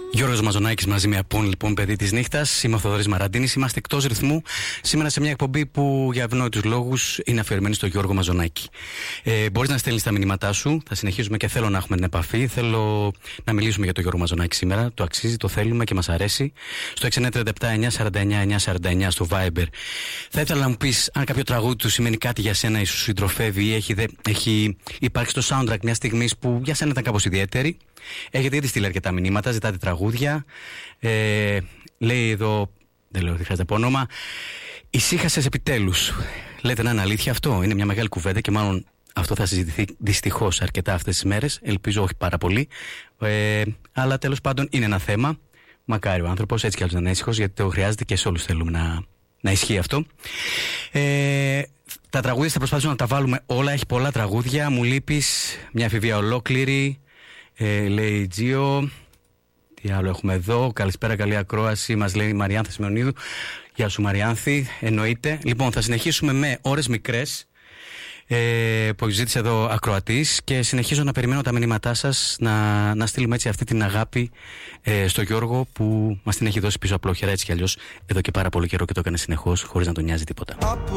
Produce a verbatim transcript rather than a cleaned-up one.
Γιώργος Μαζονάκης μαζί με Απόν, λοιπόν, παιδί της νύχτας. Είμαι ο Θοδωρής Μαραντίνης. Είμαστε εκτός ρυθμού σήμερα σε μια εκπομπή που για ευνόητους λόγους είναι αφιερωμένη στο Γιώργο Μαζονάκη. Ε, μπορείς να στέλνεις τα μηνύματά σου. Θα συνεχίσουμε και θέλω να έχουμε την επαφή. Θέλω να μιλήσουμε για τον Γιώργο Μαζονάκη σήμερα. Το αξίζει, το θέλουμε και μας αρέσει. Στο έξι εννιά τρία επτά εννιά σαράντα εννιά εννιά σαράντα εννιά στο Viber. Θα ήθελα να μου πεις αν κάποιο τραγούδι του σημαίνει κάτι για σένα ή σου συντροφεύει ή έχει, δε, έχει υπάρξει στο soundtrack μια στιγμή που για σένα ήταν κάπως ιδιαίτερη. Έχετε ήδη στείλει αρκετά μηνύματα, ζητάτε τραγούδια. Ε, λέει εδώ, δεν λέω ότι χρειάζεται από όνομα, ησύχασες επιτέλους. Λέτε να είναι αλήθεια αυτό? Είναι μια μεγάλη κουβέντα και μάλλον αυτό θα συζητηθεί δυστυχώς αρκετά αυτές τις μέρες. Ελπίζω όχι πάρα πολύ. Ε, αλλά τέλος πάντων είναι ένα θέμα. Μακάρι ο άνθρωπος έτσι κι άλλως να είναι ήσυχος, γιατί το χρειάζεται και σε όλους θέλουμε να, να ισχύει αυτό. Ε, τα τραγούδια θα προσπαθήσουμε να τα βάλουμε όλα. Έχει πολλά τραγούδια. Μου λείπεις, μια εφηβεία ολόκληρη. Ε, λέει Τζίο. Τι άλλο έχουμε εδώ? Καλησπέρα, καλή ακρόαση. Μας λέει η Μαριάνθη Σιμεωνίδου. Γεια σου, Μαριάνθη. Εννοείται. Λοιπόν, θα συνεχίσουμε με ώρες μικρές ε, που ζήτησε εδώ ακροατής και συνεχίζω να περιμένω τα μηνύματά σας να, να στείλουμε έτσι αυτή την αγάπη ε, στο Γιώργο που μας την έχει δώσει πίσω απλόχερα έτσι κι αλλιώς εδώ και πάρα πολύ καιρό και το έκανε συνεχώς χωρίς να τον νοιάζει τίποτα.